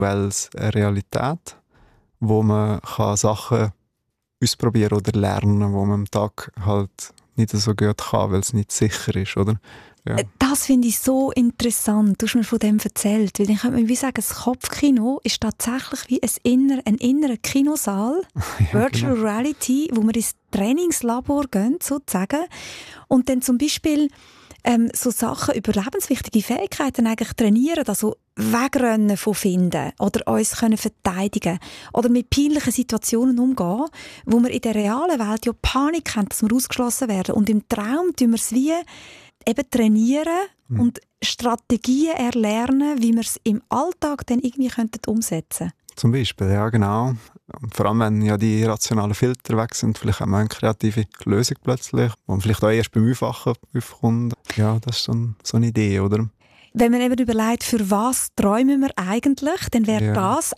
als eine Realität, wo man kann Sachen ausprobieren oder lernen, wo man am Tag halt nicht so gut kann, weil es nicht sicher ist, oder? Ja. Das finde ich so interessant. Du hast mir von dem erzählt. Weil dann könnte man wie sagen, das Kopfkino ist tatsächlich wie ein innerer Kinosaal, ja, Virtual genau. Reality, wo wir ins Trainingslabor gehen, sozusagen. Und dann zum Beispiel so Sachen, überlebenswichtige Fähigkeiten eigentlich trainieren, also wegrennen von Finden oder uns können verteidigen oder mit peinlichen Situationen umgehen, wo wir in der realen Welt ja Panik haben, dass wir ausgeschlossen werden. Und im Traum tun wir es wie eben trainieren und Strategien erlernen, wie wir es im Alltag dann irgendwie umsetzen könnten. Zum Beispiel, ja genau. Und vor allem, wenn ja die rationalen Filter weg sind, vielleicht haben wir eine kreative Lösung plötzlich, die man vielleicht auch erst beim Einfachen aufkommt. Ja, das ist so eine Idee, oder? Wenn man eben überlegt, für was träumen wir eigentlich, dann wäre das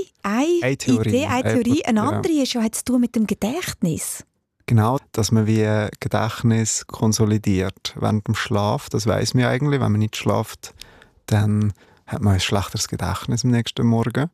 eine Theorie. Eine andere ist ja, hat zu tun mit dem Gedächtnis. Genau, dass man wie Gedächtnis konsolidiert während dem Schlaf. Das weiss man eigentlich. Wenn man nicht schlaft, dann hat man ein schlechteres Gedächtnis am nächsten Morgen.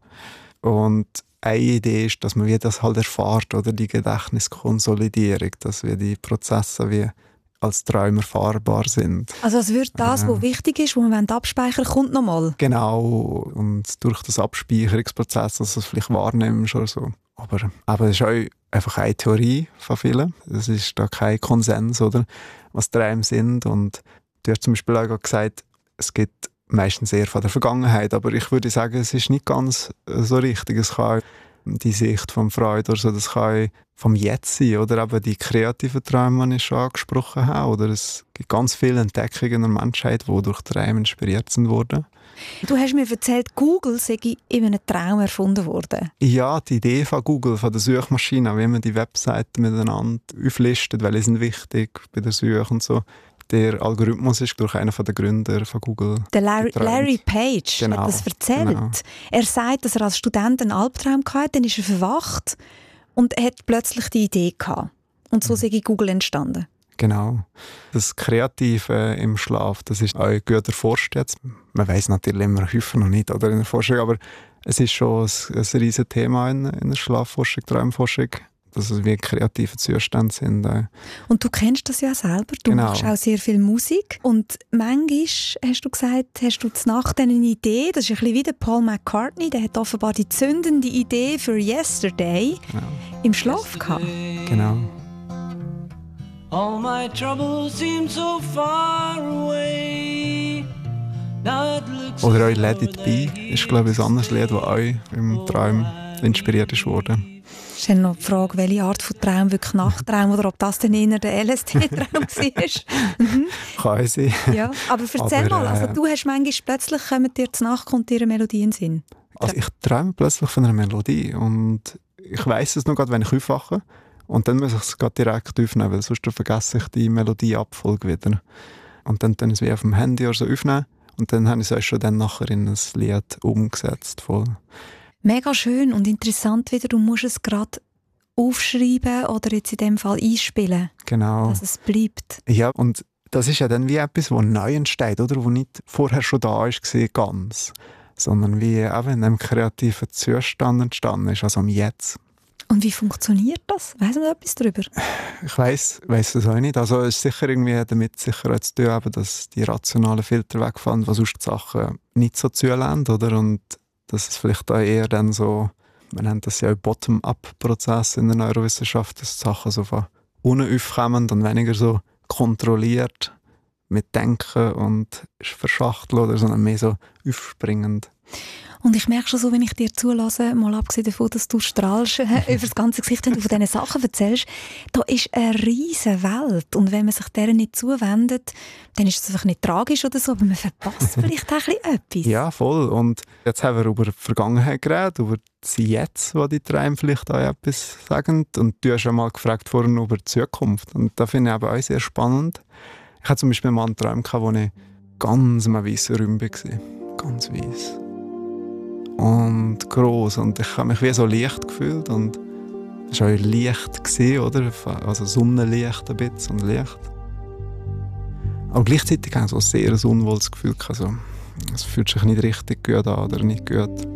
Und eine Idee ist, dass man wie das halt erfährt, oder die Gedächtniskonsolidierung, dass wir die Prozesse wie als Träume erfahrbar sind. Also es wird das, was wichtig ist, was man abspeichern kommt nochmal? Genau, und durch das Abspeicherungsprozess, dass du es vielleicht wahrnimmst oder so. Aber das ist auch einfach eine Theorie von vielen. Es ist da kein Konsens, oder, was Träume sind. Und du hast zum Beispiel auch gesagt, es gibt meistens eher von der Vergangenheit, aber ich würde sagen, es ist nicht ganz so richtig. Es kann die Sicht von Freud oder so, das kann vom Jetzt sein, oder eben die kreativen Träume, die ich schon angesprochen habe. Oder es gibt ganz viele Entdeckungen in der Menschheit, die durch Träume inspiriert wurden. Du hast mir erzählt, Google sei in einem Traum erfunden worden. Ja, die Idee von Google, von der Suchmaschine, wie man die Webseiten miteinander auflistet, welche sind wichtig bei der Suche und so. Der Algorithmus ist durch einen der Gründer von Google. Der Larry Page genau, hat das erzählt. Genau. Er sagt, dass er als Student einen Albtraum hatte, dann ist er verwacht und er hat plötzlich die Idee gehabt. Und so sei Google entstanden. Genau. Das Kreative im Schlaf, das ist auch gut erforscht jetzt. Man weiss natürlich immer häufig noch nicht, oder, in der Forschung, aber es ist schon ein riesiges Thema in der Schlafforschung, Traumforschung, dass es wie kreative Zustände sind. Und du kennst das ja selber, du machst auch sehr viel Musik und manchmal, hast du gesagt, hast du Nacht eine Idee, das ist ein bisschen wie der Paul McCartney, der hat offenbar die zündende Idee für Yesterday im Schlaf gehabt. Genau. All my troubles seem so far away. Oder auch Let It Be ist, glaube ich, ein anderes Lied, das auch im Traum inspiriert ist worden. Es ist dann noch die Frage, welche Art von Traum, wirklich Nachttraum, oder ob das dann eher der LSD-Traum war. Kann sein. Ja, aber erzähl mal, also du hast manchmal plötzlich, kommt dir zur Nacht, kommt dir eine Melodie in den Sinn? Also ich träume plötzlich von einer Melodie und ich weiss es noch gerade, wenn ich aufwache. Und dann muss ich es gerade direkt aufnehmen, weil sonst vergesse ich die Melodieabfolge wieder. Und dann es wie auf dem Handy oder so aufnehmen. Und dann habe ich es auch schon dann nachher in ein Lied umgesetzt. Voll. Mega schön und interessant wieder. Du musst es gerade aufschreiben oder jetzt in dem Fall einspielen. Genau. Dass es bleibt. Ja, und das ist ja dann wie etwas, das neu entsteht, oder? Wo nicht vorher schon da war, ganz. Sondern wie eben in einem kreativen Zustand entstanden ist, also am Jetzt. Und wie funktioniert das? Weiss man etwas darüber? Ich weiss das auch nicht. Also es ist sicher irgendwie damit sicher auch zu tun, dass die rationalen Filter wegfallen, was sonst die Sachen nicht so zulassen, oder? Und dass es vielleicht auch eher dann so, man nennt das ja auch Bottom-up-Prozess in der Neurowissenschaft, dass die Sachen so von unten aufkommen und weniger so kontrolliert mit Denken und Verschachteln oder sondern mehr so aufspringend. Und ich merke schon so, wenn ich dir zulasse, mal abgesehen davon, dass du strahlst über das ganze Gesicht, wenn du von diesen Sachen erzählst, da ist eine riesige Welt. Und wenn man sich der nicht zuwendet, dann ist es einfach nicht tragisch oder so, aber man verpasst vielleicht auch ein bisschen etwas. Ja, voll. Und jetzt haben wir über die Vergangenheit geredet, über das Jetzt, wo die Träume vielleicht auch etwas sagen. Und du hast ja mal gefragt vorhin über die Zukunft. Und das finde ich aber auch sehr spannend. Ich hatte zum Beispiel mal einen Traum, wo ich ganz im weißen Raum war. Ganz weiss. Und gross. Und ich habe mich wie so leicht gefühlt. Und es war auch Licht, oder? Also Sonnenlicht ein bisschen und Licht. Aber gleichzeitig habe ich so ein sehr unwohles Gefühl. Also, es fühlt sich nicht richtig gut an oder nicht gut.